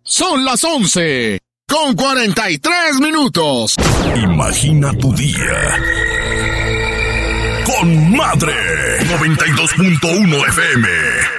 Son las 11:43. Imagina tu día con Madre 92.1 FM.